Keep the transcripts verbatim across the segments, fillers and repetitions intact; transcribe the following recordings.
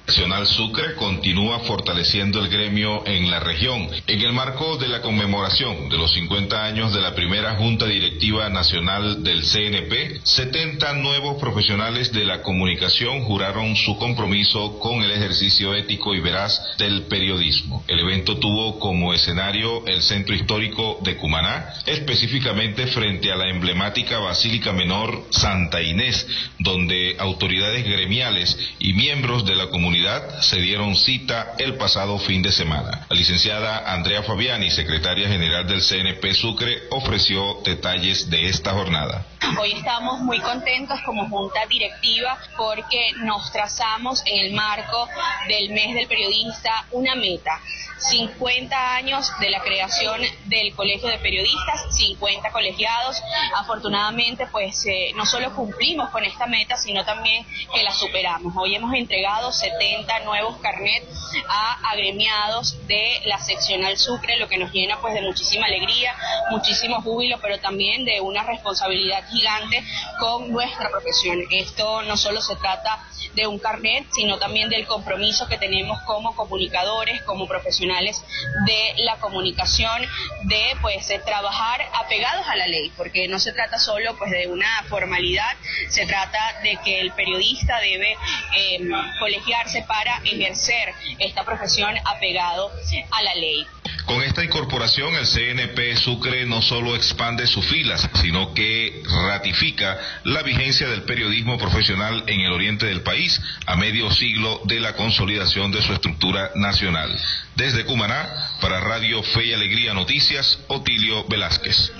Nacional Sucre continúa fortaleciendo el gremio en la región. En el marco de la conmemoración de los cincuenta años de la primera Junta Directiva Nacional del C N P, setenta nuevos profesionales de la comunicación juraron su compromiso con el ejercicio ético y veraz del periodismo. El evento tuvo como escenario el Centro Histórico de Cumaná, específicamente frente a la emblemática Basílica Menor Santa Inés, donde autoridades gremiales y miembros de la comunidad se dieron cita el pasado fin de semana. La licenciada Andrea Fabiani, secretaria general del C N P Sucre, ofreció detalles de esta jornada. Hoy estamos muy contentos como junta directiva porque nos trazamos en el marco del mes del periodista una meta. cincuenta años de la creación del Colegio de Periodistas, cincuenta colegiados. Afortunadamente, pues eh, no solo cumplimos con esta meta, sino también que la superamos. Hoy hemos entregado setenta nuevos carnets a agremiados de la seccional Sucre, lo que nos llena pues de muchísima alegría, muchísimo júbilo, pero también de una responsabilidad gigante con nuestra profesión. Esto no solo se trata de un carnet, sino también del compromiso que tenemos como comunicadores, como profesionales de la comunicación, de pues de trabajar apegados a la ley, porque no se trata solo pues de una formalidad, se trata de que el periodista debe eh, colegiarse para ejercer esta profesión apegado a la ley. Con esta incorporación, el C N P Sucre no solo expande sus filas, sino que ratifica la vigencia del periodismo profesional en el oriente del país a medio siglo de la consolidación de su estructura nacional. Desde Cumaná, para Radio Fe y Alegría Noticias, Otilio Velázquez.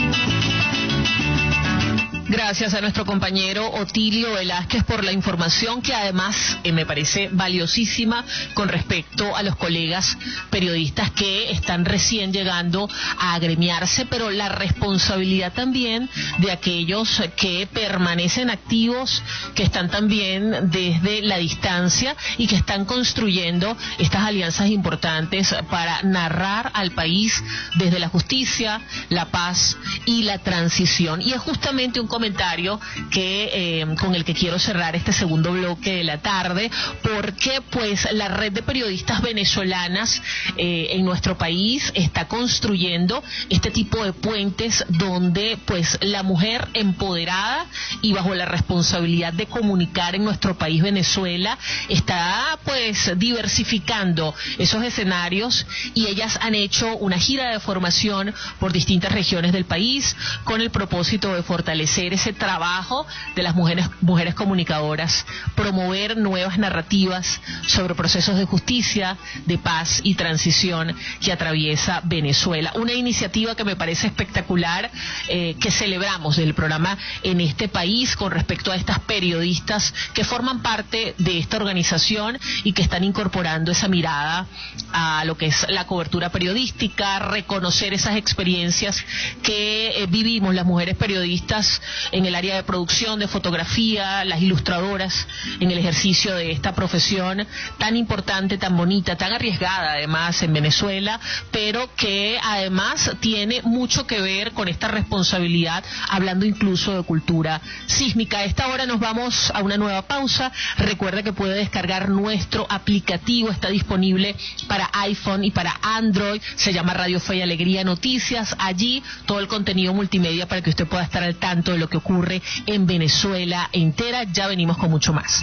Gracias a nuestro compañero Otilio Velázquez por la información que además eh, me parece valiosísima con respecto a los colegas periodistas que están recién llegando a agremiarse, pero la responsabilidad también de aquellos que permanecen activos, que están también desde la distancia y que están construyendo estas alianzas importantes para narrar al país desde la justicia, la paz y la transición. Y es justamente un comentario que eh, con el que quiero cerrar este segundo bloque de la tarde, porque pues la red de periodistas venezolanas eh, en nuestro país está construyendo este tipo de puentes donde pues la mujer empoderada y bajo la responsabilidad de comunicar en nuestro país Venezuela está pues diversificando esos escenarios, y ellas han hecho una gira de formación por distintas regiones del país con el propósito de fortalecer ese trabajo de las mujeres, mujeres comunicadoras, promover nuevas narrativas sobre procesos de justicia, de paz y transición que atraviesa Venezuela. Una iniciativa que me parece espectacular, eh, que celebramos del programa En este País con respecto a estas periodistas que forman parte de esta organización y que están incorporando esa mirada a lo que es la cobertura periodística, reconocer esas experiencias que eh, vivimos las mujeres periodistas en el área de producción, de fotografía, las ilustradoras, en el ejercicio de esta profesión tan importante, tan bonita, tan arriesgada además en Venezuela, pero que además tiene mucho que ver con esta responsabilidad, hablando incluso de cultura sísmica. A esta hora nos vamos a una nueva pausa. Recuerda que puede descargar nuestro aplicativo, está disponible para iPhone y para Android, se llama Radio Fe y Alegría Noticias. Allí todo el contenido multimedia para que usted pueda estar al tanto de lo que ocurre en Venezuela entera. Ya venimos con mucho más.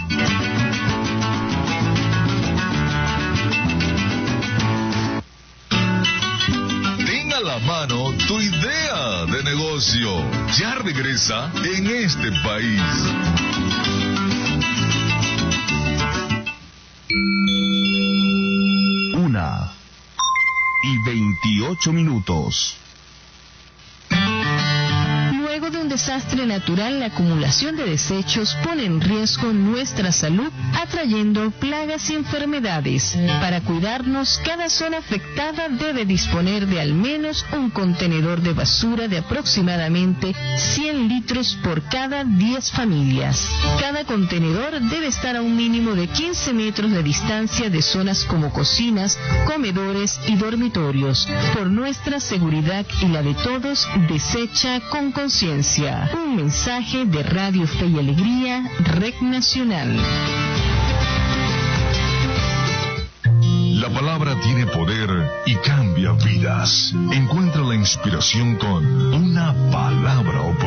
Ten a la mano tu idea de negocio. Ya regresa En este País. Una y veintiocho minutos. Luego de un desastre natural, la acumulación de desechos pone en riesgo nuestra salud, atrayendo plagas y enfermedades. Para cuidarnos, cada zona afectada debe disponer de al menos un contenedor de basura de aproximadamente cien litros por cada diez familias. Cada contenedor debe estar a un mínimo de quince metros de distancia de zonas como cocinas, comedores y dormitorios. Por nuestra seguridad y la de todos, desecha con conciencia. Un mensaje de Radio Fe y Alegría, Red Nacional. palabra tiene poder y cambia vidas. Encuentra la inspiración con una palabra oportuna.